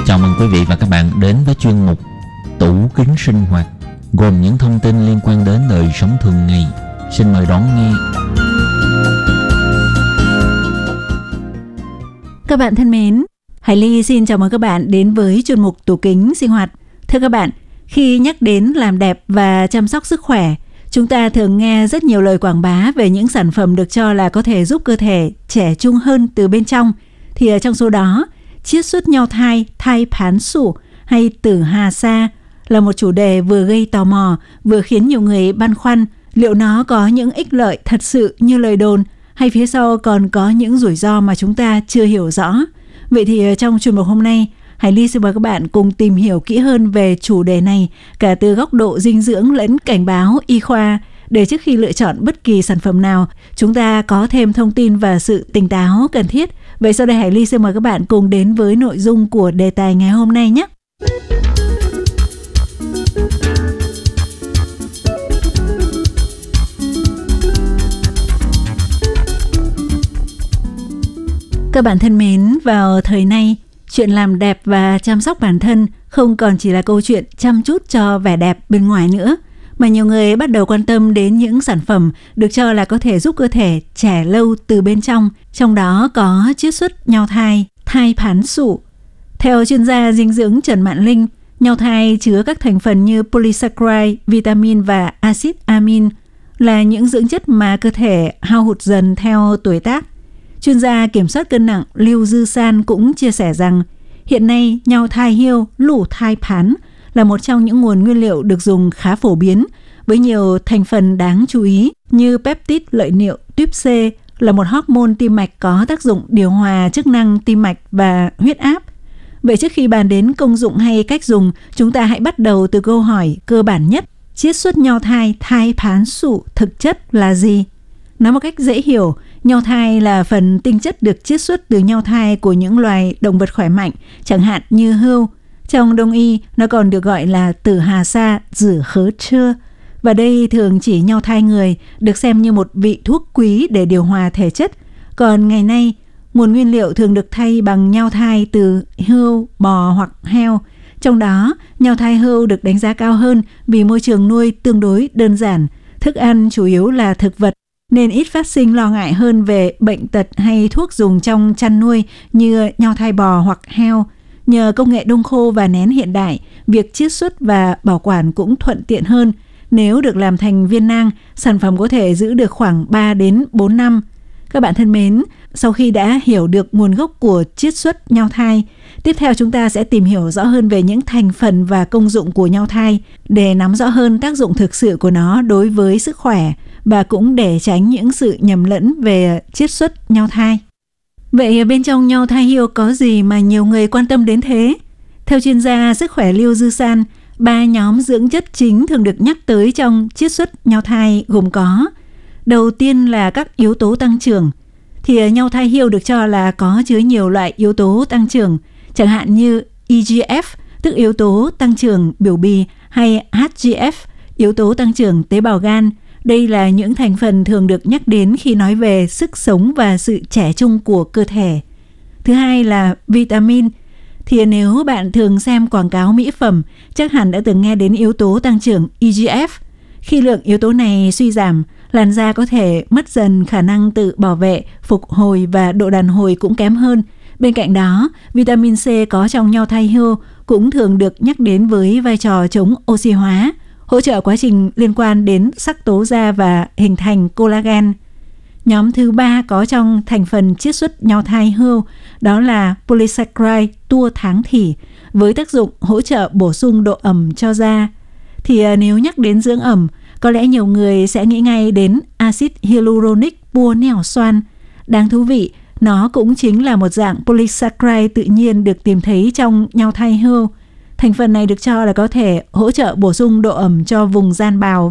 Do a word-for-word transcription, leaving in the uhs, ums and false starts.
Chào mừng quý vị và các bạn đến với chuyên mục Tủ Kính Sinh Hoạt, gồm những thông tin liên quan đến đời sống thường ngày. Xin mời đón nghe. Các bạn thân mến, Hải Ly xin chào mừng các bạn đến với chuyên mục Tủ Kính Sinh Hoạt. Thưa các bạn, khi nhắc đến làm đẹp và chăm sóc sức khỏe, chúng ta thường nghe rất nhiều lời quảng bá về những sản phẩm được cho là có thể giúp cơ thể trẻ trung hơn từ bên trong. Thì ở trong số đó, chiết xuất nhau thai, thai phán sủ hay tử hà sa là một chủ đề vừa gây tò mò, vừa khiến nhiều người băn khoăn liệu nó có những ích lợi thật sự như lời đồn hay phía sau còn có những rủi ro mà chúng ta chưa hiểu rõ. Vậy thì trong chuyên mục hôm nay, Hải Ly xin mời các bạn cùng tìm hiểu kỹ hơn về chủ đề này, cả từ góc độ dinh dưỡng lẫn cảnh báo y khoa, để trước khi lựa chọn bất kỳ sản phẩm nào, chúng ta có thêm thông tin và sự tỉnh táo cần thiết. Vậy sau đây Hải Ly xin mời các bạn cùng đến với nội dung của đề tài ngày hôm nay nhé. Các bạn thân mến, vào thời nay, chuyện làm đẹp và chăm sóc bản thân không còn chỉ là câu chuyện chăm chút cho vẻ đẹp bên ngoài nữa, mà nhiều người bắt đầu quan tâm đến những sản phẩm được cho là có thể giúp cơ thể trẻ lâu từ bên trong, trong đó có chiết xuất nhau thai, thai phán sủ. Theo chuyên gia dinh dưỡng Trần Mạn Linh, nhau thai chứa các thành phần như polysaccharide, vitamin và axit amin là những dưỡng chất mà cơ thể hao hụt dần theo tuổi tác. Chuyên gia kiểm soát cân nặng Lưu Dư San cũng chia sẻ rằng hiện nay nhau thai hiêu, lũ thai phán là một trong những nguồn nguyên liệu được dùng khá phổ biến, với nhiều thành phần đáng chú ý như peptide lợi niệu tuyếp C là một hormone tim mạch có tác dụng điều hòa chức năng tim mạch và huyết áp. Vậy trước khi bàn đến công dụng hay cách dùng, chúng ta hãy bắt đầu từ câu hỏi cơ bản nhất: chiết xuất nhau thai, thai phán sủ thực chất là gì? Nói một cách dễ hiểu, nhau thai là phần tinh chất được chiết xuất từ nhau thai của những loài động vật khỏe mạnh, chẳng hạn như hươu. Trong Đông y, nó còn được gọi là tử hà sa, rửa khớ trưa. Và đây thường chỉ nhau thai người, được xem như một vị thuốc quý để điều hòa thể chất. Còn ngày nay, nguồn nguyên liệu thường được thay bằng nhau thai từ hươu, bò hoặc heo. Trong đó, nhau thai hươu được đánh giá cao hơn vì môi trường nuôi tương đối đơn giản, thức ăn chủ yếu là thực vật, nên ít phát sinh lo ngại hơn về bệnh tật hay thuốc dùng trong chăn nuôi như nhau thai bò hoặc heo. Nhờ công nghệ đông khô và nén hiện đại, việc chiết xuất và bảo quản cũng thuận tiện hơn. Nếu được làm thành viên nang, sản phẩm có thể giữ được khoảng ba đến bốn năm. Các bạn thân mến, sau khi đã hiểu được nguồn gốc của chiết xuất nhau thai, tiếp theo chúng ta sẽ tìm hiểu rõ hơn về những thành phần và công dụng của nhau thai để nắm rõ hơn tác dụng thực sự của nó đối với sức khỏe và cũng để tránh những sự nhầm lẫn về chiết xuất nhau thai. Vậy bên trong nhau thai hiêu có gì mà nhiều người quan tâm đến thế? Theo chuyên gia sức khỏe Lưu Dư San, ba nhóm dưỡng chất chính thường được nhắc tới trong chiết xuất nhau thai gồm có: đầu tiên là các yếu tố tăng trưởng. Thì nhau thai hiêu được cho là có chứa nhiều loại yếu tố tăng trưởng, chẳng hạn như E G F, tức yếu tố tăng trưởng biểu bì, hay H G F, yếu tố tăng trưởng tế bào gan. Đây là những thành phần thường được nhắc đến khi nói về sức sống và sự trẻ trung của cơ thể. Thứ hai là vitamin. Thì nếu bạn thường xem quảng cáo mỹ phẩm, chắc hẳn đã từng nghe đến yếu tố tăng trưởng E G F. Khi lượng yếu tố này suy giảm, làn da có thể mất dần khả năng tự bảo vệ, phục hồi và độ đàn hồi cũng kém hơn. Bên cạnh đó, vitamin C có trong nhau thai hiêu cũng thường được nhắc đến với vai trò chống oxy hóa, hỗ trợ quá trình liên quan đến sắc tố da và hình thành collagen. Nhóm thứ ba có trong thành phần chiết xuất nhau thai hươu đó là polysaccharide tua tháng thỉ, với tác dụng hỗ trợ bổ sung độ ẩm cho da. Thì nếu nhắc đến dưỡng ẩm, có lẽ nhiều người sẽ nghĩ ngay đến axit hyaluronic pua neo xoan. Đáng thú vị, nó cũng chính là một dạng polysaccharide tự nhiên được tìm thấy trong nhau thai hươu. Thành phần này được cho là có thể hỗ trợ bổ sung độ ẩm cho vùng gian bào